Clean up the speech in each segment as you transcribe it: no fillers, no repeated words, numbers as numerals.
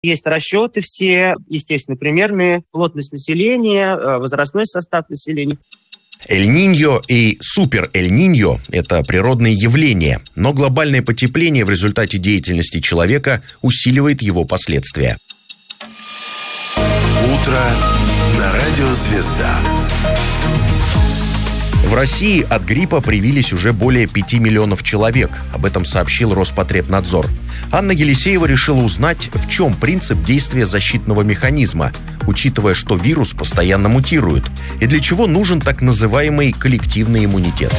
Есть расчеты все, естественно, примерные, плотность населения, возрастной состав населения. Эль-Ниньо и супер-Эль-Ниньо – это природные явления, но глобальное потепление в результате деятельности человека усиливает его последствия. Утро на радио «Звезда». В России от гриппа привились уже более 5 миллионов человек. Об этом сообщил Роспотребнадзор. Анна Елисеева решила узнать, в чем принцип действия защитного механизма, учитывая, что вирус постоянно мутирует, и для чего нужен так называемый коллективный иммунитет.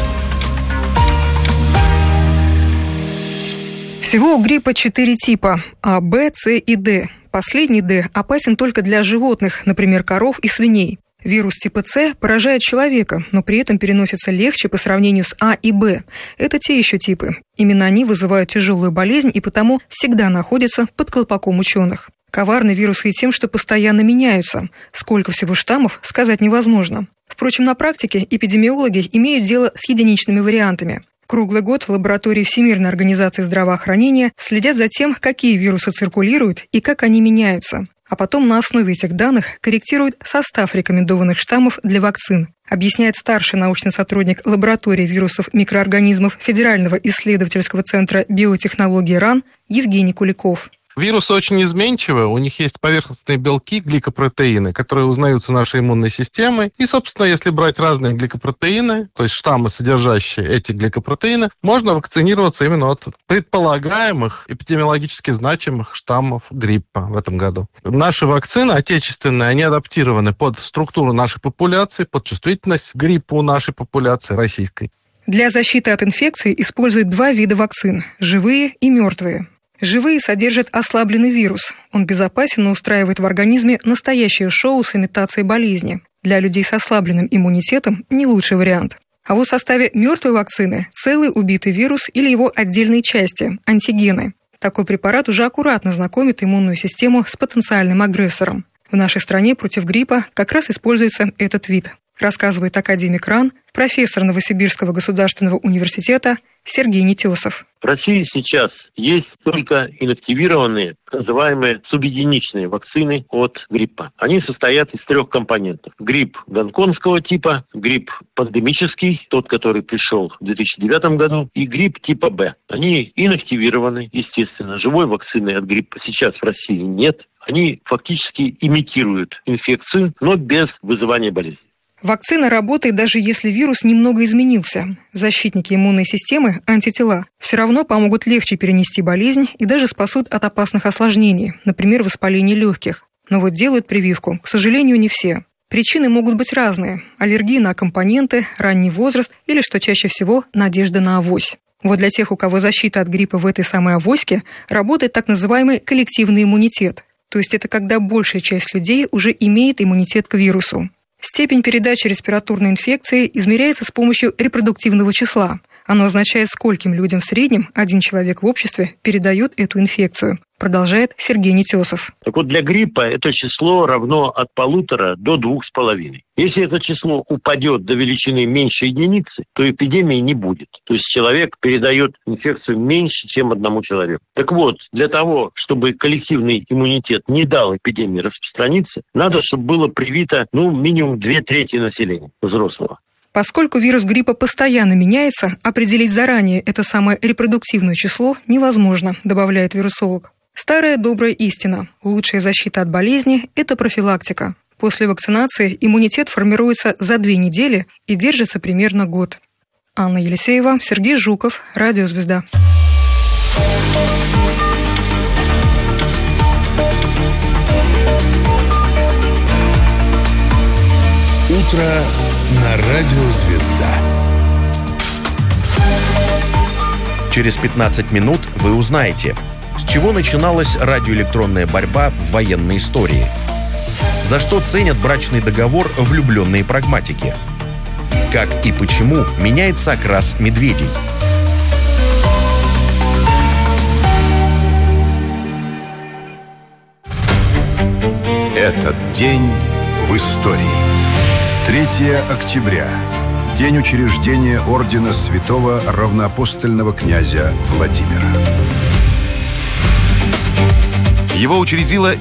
Всего у гриппа 4 типа – А, Б, С и Д. Последний Д опасен только для животных, например, коров и свиней. Вирус типа С поражает человека, но при этом переносится легче по сравнению с А и Б. Это те еще типы. Именно они вызывают тяжелую болезнь и потому всегда находятся под колпаком ученых. Коварны вирусы и тем, что постоянно меняются. Сколько всего штаммов, сказать невозможно. Впрочем, на практике эпидемиологи имеют дело с единичными вариантами. Круглый год в лаборатории Всемирной организации здравоохранения следят за тем, какие вирусы циркулируют и как они меняются. А потом на основе этих данных корректируют состав рекомендованных штаммов для вакцин, объясняет старший научный сотрудник лаборатории вирусов микроорганизмов Федерального исследовательского центра биотехнологии РАН Евгений Куликов. Вирусы очень изменчивы, у них есть поверхностные белки, гликопротеины, которые узнаются нашей иммунной системой. И, собственно, если брать разные гликопротеины, то есть штаммы, содержащие эти гликопротеины, можно вакцинироваться именно от предполагаемых эпидемиологически значимых штаммов гриппа в этом году. Наши вакцины отечественные, они адаптированы под структуру нашей популяции, под чувствительность к гриппу нашей популяции российской. Для защиты от инфекции используют 2 вида вакцин – живые и мертвые. Живые содержат ослабленный вирус. Он безопасен и устраивает в организме настоящее шоу с имитацией болезни. Для людей с ослабленным иммунитетом не лучший вариант. А вот в составе мертвой вакцины целый убитый вирус или его отдельные части – антигены. Такой препарат уже аккуратно знакомит иммунную систему с потенциальным агрессором. В нашей стране против гриппа как раз используется этот вид, рассказывает академик РАН, профессор Новосибирского государственного университета Сергей Нетесов. В России сейчас есть только инактивированные, так называемые субъединичные вакцины от гриппа. Они состоят из 3 компонентов. Грипп гонконгского типа, грипп пандемический, тот, который пришел в 2009 году, и грипп типа Б. Они инактивированы, естественно. Живой вакцины от гриппа сейчас в России нет. Они фактически имитируют инфекцию, но без вызывания болезни. Вакцина работает даже если вирус немного изменился. Защитники иммунной системы, антитела, все равно помогут легче перенести болезнь и даже спасут от опасных осложнений, например, воспаления легких. Но вот делают прививку, к сожалению, не все. Причины могут быть разные – аллергии на компоненты, ранний возраст или, что чаще всего, надежда на авось. Вот для тех, у кого защита от гриппа в этой самой авоське, работает так называемый коллективный иммунитет. То есть это когда большая часть людей уже имеет иммунитет к вирусу. Степень передачи респираторной инфекции измеряется с помощью репродуктивного числа. Оно означает, скольким людям в среднем один человек в обществе передает эту инфекцию, продолжает Сергей Нетесов. Так вот, для гриппа это число равно от 1,5 до 2,5. Если это число упадет до величины меньше единицы, то эпидемии не будет. То есть человек передает инфекцию меньше, чем одному человеку. Так вот, для того, чтобы коллективный иммунитет не дал эпидемии распространиться, надо, чтобы было привито минимум 2/3 населения взрослого. Поскольку вирус гриппа постоянно меняется, определить заранее это самое репродуктивное число невозможно, добавляет вирусолог. Старая добрая истина. Лучшая защита от болезни – это профилактика. После вакцинации иммунитет формируется за 2 недели и держится примерно год. Анна Елисеева, Сергей Жуков, Радио «Звезда». Утро на радио «Звезда». Через 15 минут вы узнаете, с чего начиналась радиоэлектронная борьба в военной истории. За что ценят брачный договор влюбленные прагматики. Как и почему меняется окрас медведей. Этот день в истории. 3 октября. День учреждения ордена святого равноапостольного князя Владимира. Его учредила